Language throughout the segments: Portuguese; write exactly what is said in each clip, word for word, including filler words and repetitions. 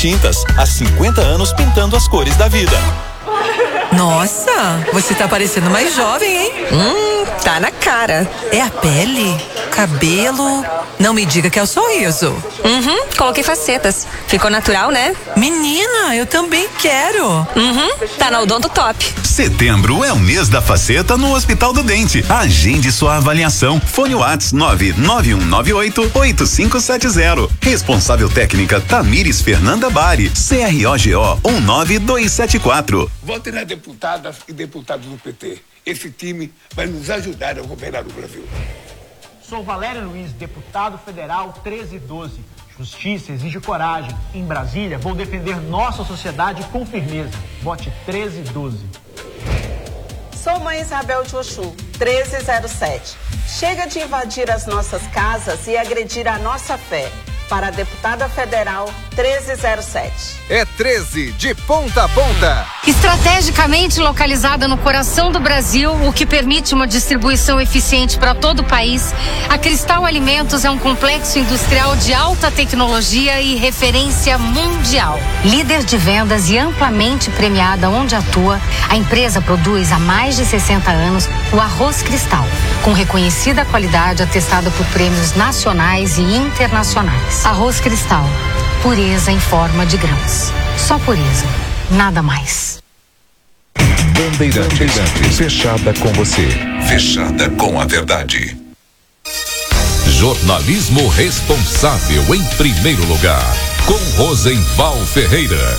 Tintas, há cinquenta anos pintando as cores da vida. Nossa, você tá parecendo mais jovem, hein? Hum, tá na cara. É a pele? Cabelo? Não me diga que é o sorriso. Uhum, coloquei facetas. Ficou natural, né? Menina, eu também quero. Uhum, tá na Odonto Top. Setembro é o mês da faceta no Hospital do Dente. Agende sua avaliação. Fone WhatsApp nove nove um nove oito oito cinco sete zero. Responsável técnica Tamires Fernanda Bari. C R O G O um nove dois sete quatro. Votem nas deputadas e deputados do P T. Esse time vai nos ajudar a governar o Brasil. Sou Valério Luiz, deputado federal treze doze. Justiça exige coragem. Em Brasília, vou defender nossa sociedade com firmeza. Vote treze doze. Sou mãe Isabel de Oxum, treze zero sete. Chega de invadir as nossas casas e agredir a nossa fé. Para a deputada federal treze zero sete. É treze de ponta a ponta. Estrategicamente localizada no coração do Brasil, o que permite uma distribuição eficiente para todo o país, a Cristal Alimentos é um complexo industrial de alta tecnologia e referência mundial. Líder de vendas e amplamente premiada onde atua, a empresa produz há mais de sessenta anos o arroz Cristal, com reconhecida qualidade atestada por prêmios nacionais e internacionais. Arroz Cristal, pureza em forma de grãos. Só pureza, nada mais. Bandeirantes, Bandeirantes, fechada com você. Fechada com a verdade. Jornalismo responsável em primeiro lugar, com Rosenval Ferreira.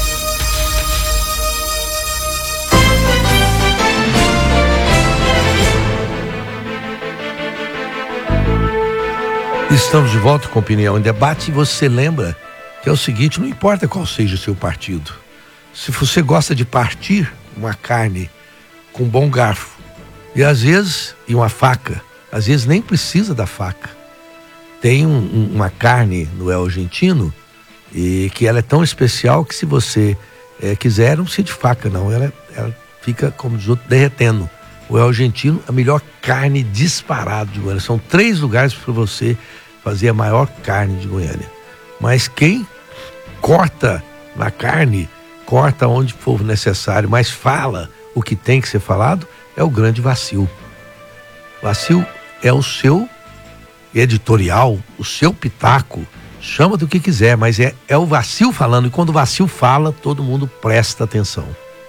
Estamos de volta com Opinião em Debate e você lembra que é o seguinte, não importa qual seja o seu partido, se você gosta de partir uma carne com um bom garfo e às vezes, e uma faca, às vezes nem precisa da faca. Tem um, um, uma carne no El Argentino e que ela é tão especial que se você é, quiser, não precisa de faca não, ela, ela fica, como diz outro, derretendo. O El Argentino, a melhor carne disparado de Goiânia. São três lugares para você fazer a maior carne de Goiânia. Mas quem corta na carne, corta onde for necessário, mas fala o que tem que ser falado, é o grande Vacil. Vacil é o seu editorial, o seu pitaco, chama do que quiser, mas é, é o Vacil falando, e quando o Vacil fala, todo mundo presta atenção.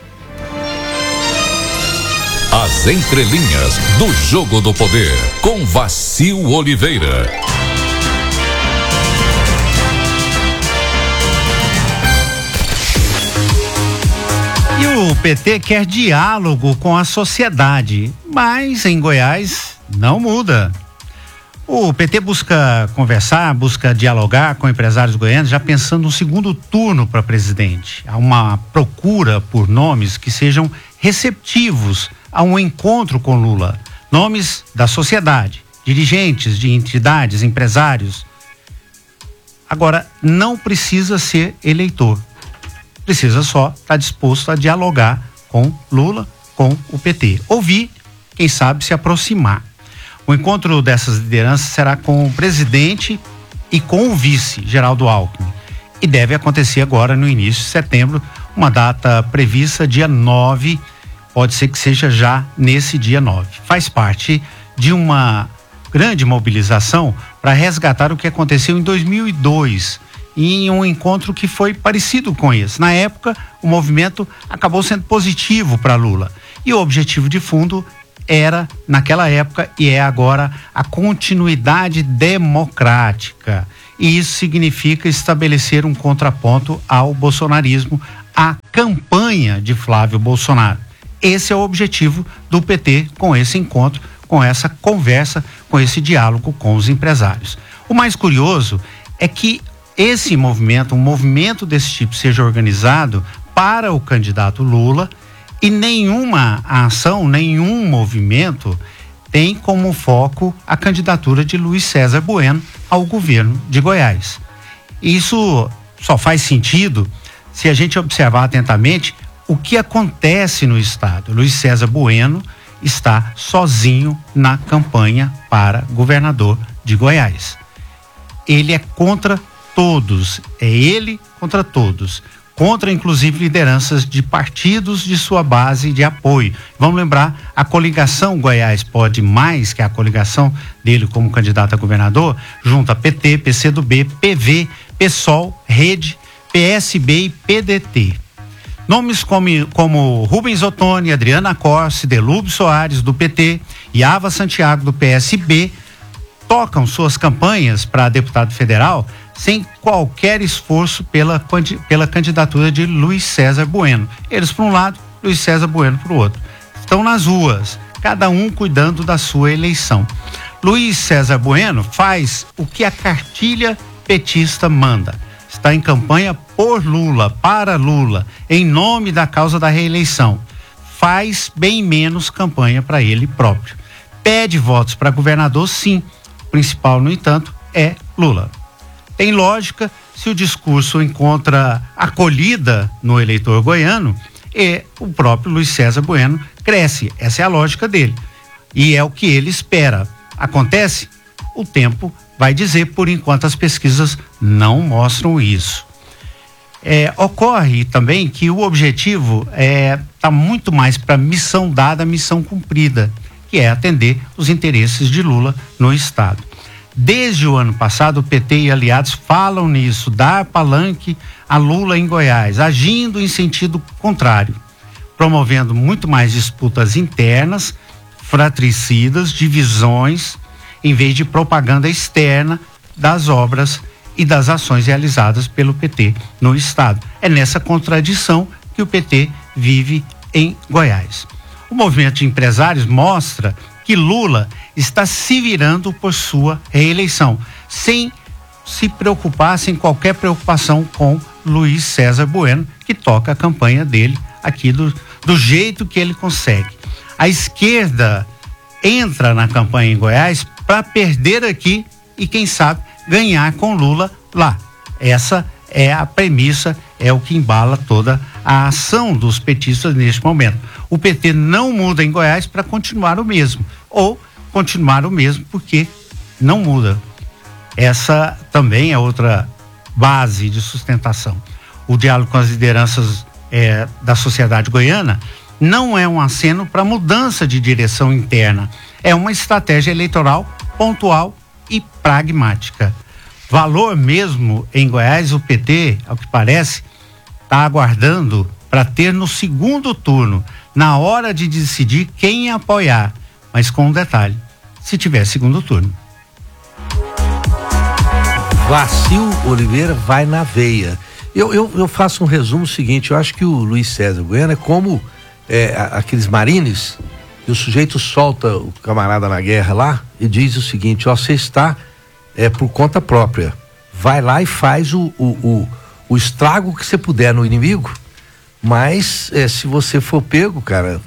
As entrelinhas do Jogo do Poder, com Vacil Oliveira. E o P T quer diálogo com a sociedade, mas em Goiás não muda. O P T busca conversar, busca dialogar com empresários goianos, já pensando no segundo turno para presidente. Há uma procura por nomes que sejam receptivos a um encontro com Lula. Nomes da sociedade, dirigentes de entidades, empresários. Agora, não precisa ser eleitor. Precisa só estar disposto a dialogar com Lula, com o P T. Ouvir, quem sabe se aproximar. O encontro dessas lideranças será com o presidente e com o vice, Geraldo Alckmin. E deve acontecer agora no início de setembro, uma data prevista dia nove, pode ser que seja já nesse dia nove. Faz parte de uma grande mobilização para resgatar o que aconteceu em dois mil e dois, em um encontro que foi parecido com esse. Na época, o movimento acabou sendo positivo para Lula. E o objetivo de fundo era, naquela época, e é agora, a continuidade democrática. E isso significa estabelecer um contraponto ao bolsonarismo, à campanha de Flávio Bolsonaro. Esse é o objetivo do P T com esse encontro, com essa conversa, com esse diálogo com os empresários. O mais curioso é que esse movimento, um movimento desse tipo seja organizado para o candidato Lula e nenhuma ação, nenhum movimento tem como foco a candidatura de Luiz César Bueno ao governo de Goiás. Isso só faz sentido se a gente observar atentamente o que acontece no estado. Luiz César Bueno está sozinho na campanha para governador de Goiás. Ele é contra todos, é ele contra todos, contra inclusive lideranças de partidos de sua base de apoio. Vamos lembrar, a coligação Goiás Pode Mais, que é a coligação dele como candidato a governador, junta P T, P C do B, P V, PSOL, Rede, P S B e P D T. Nomes como, como Rubens Ottoni, Adriana Corse, Delúbio Soares do P T e Ava Santiago do P S B tocam suas campanhas para deputado federal sem qualquer esforço pela, pela candidatura de Luiz César Bueno. Eles para um lado, Luiz César Bueno para o outro. Estão nas ruas, cada um cuidando da sua eleição. Luiz César Bueno faz o que a cartilha petista manda. Está em campanha por Lula, para Lula, em nome da causa da reeleição. Faz bem menos campanha para ele próprio. Pede votos para governador, sim. O principal, no entanto, é Lula. Tem lógica se o discurso encontra acolhida no eleitor goiano e o próprio Luiz César Bueno cresce. Essa é a lógica dele. E é o que ele espera. Acontece? O tempo vai dizer, por enquanto as pesquisas não mostram isso. É, ocorre também que o objetivo é tá muito mais para missão dada, missão cumprida, que é atender os interesses de Lula no estado. Desde o ano passado, o P T e aliados falam nisso, dar palanque a Lula em Goiás, agindo em sentido contrário, promovendo muito mais disputas internas, fratricidas, divisões, em vez de propaganda externa das obras e das ações realizadas pelo P T no estado. É nessa contradição que o P T vive em Goiás. O movimento de empresários mostra que Lula está se virando por sua reeleição, sem se preocupar, sem qualquer preocupação com Luiz César Bueno, que toca a campanha dele aqui do, do jeito que ele consegue. A esquerda entra na campanha em Goiás para perder aqui e, quem sabe, ganhar com Lula lá. Essa é a premissa, é o que embala toda a ação dos petistas neste momento. O P T não muda em Goiás para continuar o mesmo, ou continuar o mesmo porque não muda. Essa também é outra base de sustentação. O diálogo com as lideranças é, da sociedade goiana não é um aceno para mudança de direção interna, é uma estratégia eleitoral pontual e pragmática. Valor mesmo em Goiás, o P T, ao que parece, está aguardando para ter no segundo turno, na hora de decidir quem apoiar, mas com um detalhe, se tiver segundo turno. Vacil Oliveira vai na veia. Eu, eu, eu faço um resumo seguinte, eu acho que o Luiz César Bueno é como é, aqueles marines, e o sujeito solta o camarada na guerra lá e diz o seguinte, ó, você está é, por conta própria, vai lá e faz o, o, o, o estrago que você puder no inimigo, mas é, se você for pego, cara,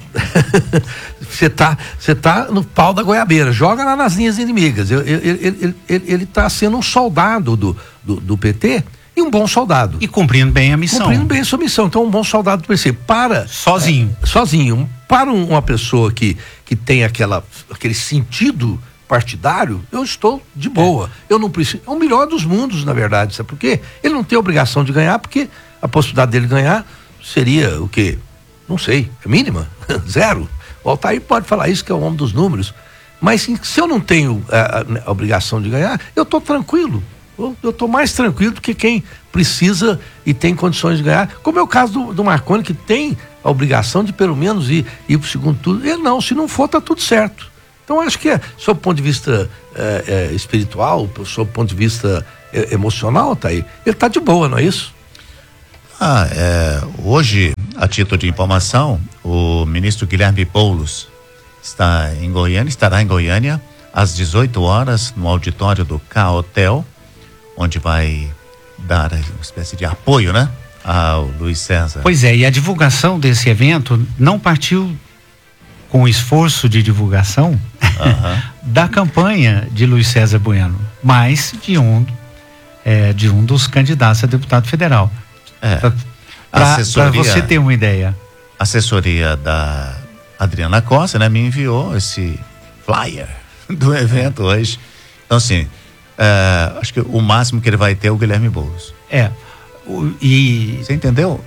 você tá, você tá no pau da goiabeira, joga lá nas linhas inimigas. Ele, ele, ele, ele, ele tá sendo um soldado do, do, do P T e um bom soldado. E cumprindo bem a missão. Cumprindo bem a sua missão. Então, um bom soldado do P C. Para. Sozinho. É, sozinho. Para um, uma pessoa que, que tem aquela, aquele sentido partidário, eu estou de boa. É. Eu não preciso. É o melhor dos mundos, na verdade. Sabe por quê? Ele não tem obrigação de ganhar, porque a possibilidade dele ganhar seria o quê? Não sei. É mínima. Zero. O Altair pode falar isso, que é o homem dos números. Mas se eu não tenho a, a obrigação de ganhar, eu estou tranquilo. Eu estou mais tranquilo do que quem precisa e tem condições de ganhar, como é o caso do, do Marconi, que tem a obrigação de pelo menos ir, ir para o segundo turno. Ele não, se não for, tá tudo certo. Então acho que, é, sob o ponto de vista é, é, espiritual, sob o ponto de vista é, emocional, tá aí, ele tá de boa, não é isso? Ah, é, hoje, a título de informação, o ministro Guilherme Boulos está em Goiânia, estará em Goiânia às dezoito horas no auditório do K Hotel, onde vai dar uma espécie de apoio, né, ao Luiz César. Pois é, e a divulgação desse evento não partiu com esforço de divulgação uh-huh. da campanha de Luiz César Bueno, mas de um é, de um dos candidatos a deputado federal. É. Para você ter uma ideia. A assessoria da Adriana Costa, né, me enviou esse flyer do evento hoje. Então, assim, é, acho que o máximo que ele vai ter é o Guilherme Boulos. É. O, e você entendeu?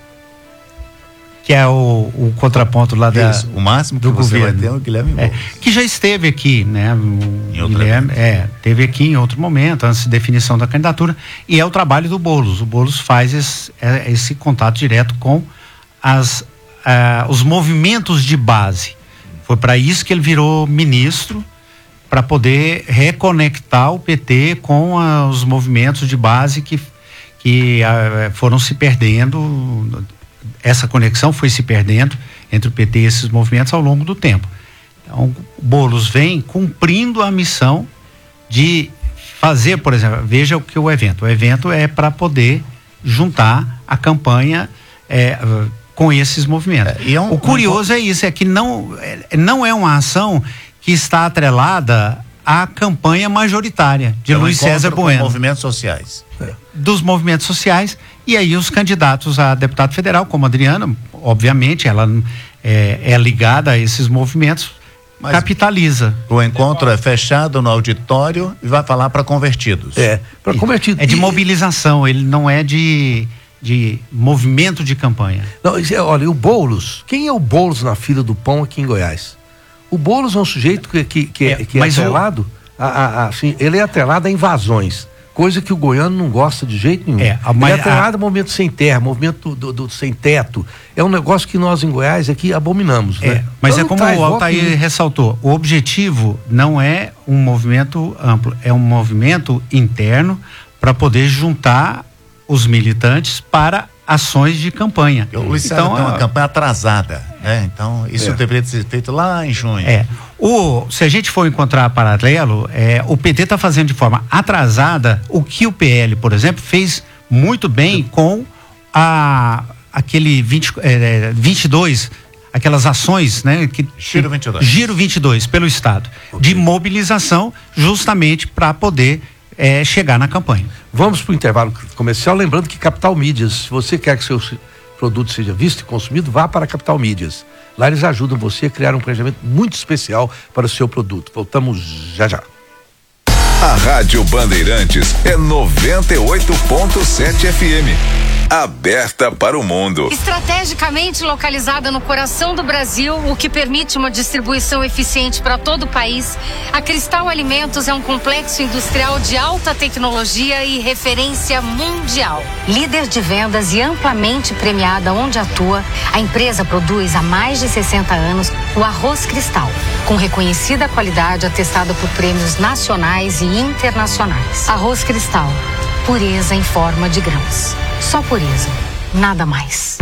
Que é o, o contraponto lá da, Isso, o máximo que do você governo. vai ter é o Guilherme Boulos. É, que já esteve aqui, né? O em outra Guilherme, é, teve aqui em outro momento, antes de definição da candidatura, e é o trabalho do Boulos. O Boulos faz esse, esse contato direto com as, uh, os movimentos de base. Foi para isso que ele virou ministro, para poder reconectar o P T com uh, os movimentos de base que, que uh, foram se perdendo. Essa conexão foi se perdendo entre o P T e esses movimentos ao longo do tempo. Então, o Boulos vem cumprindo a missão de fazer, por exemplo, veja o que o evento. O evento é para poder juntar a campanha é, com esses movimentos. É, é um, o curioso um... é isso, é que não, não é uma ação que está atrelada à campanha majoritária de é um Luiz César Bueno. Com movimentos sociais. É. Dos movimentos sociais, e aí os candidatos a deputado federal, como a Adriana, obviamente, ela é, é ligada a esses movimentos, mas capitaliza. O encontro é fechado no auditório e vai falar para convertidos. É, para convertidos. É de mobilização, ele não é de, de movimento de campanha. Não, olha, o Boulos, quem é o Boulos na fila do pão aqui em Goiás? O Boulos é um sujeito que, que, que é, que é atrelado, o... a, a, a, assim, ele é atrelado a invasões. Coisa que o goiano não gosta de jeito nenhum. É, a, ele é atrelado ao movimento sem terra, movimento do, do, do sem teto. É um negócio que nós em Goiás aqui abominamos, é, né? Mas então, é como o Altair ressaltou, o objetivo não é um movimento amplo, é um movimento interno para poder juntar os militantes para ações de campanha. O Luiz César então, tem uma a... campanha atrasada, né? Então, isso é. deveria ser feito lá em junho. É. O, se a gente for encontrar paralelo, é, o P T está fazendo de forma atrasada o que o P L, por exemplo, fez muito bem com a, aquele vinte, é, vinte e dois, aquelas ações, né? Que, Giro vinte e dois. Giro vinte e dois pelo Estado, okay. De mobilização justamente para poder é, chegar na campanha. Vamos para o intervalo comercial, lembrando que Capital Mídias, se você quer que seu produto seja visto e consumido, vá para a Capital Mídias. Lá eles ajudam você a criar um planejamento muito especial para o seu produto. Voltamos já já. A Rádio Bandeirantes é noventa e oito ponto sete F M. Aberta para o mundo. Estrategicamente localizada no coração do Brasil, o que permite uma distribuição eficiente para todo o país, a Cristal Alimentos é um complexo industrial de alta tecnologia e referência mundial. Líder de vendas e amplamente premiada onde atua, a empresa produz há mais de sessenta anos o arroz Cristal, com reconhecida qualidade atestada por prêmios nacionais e internacionais. Arroz Cristal, pureza em forma de grãos. Só pureza, nada mais.